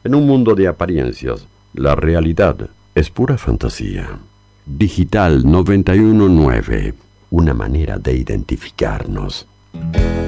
En un mundo de apariencias, la realidad es pura fantasía. Digital 919, una manera de identificarnos.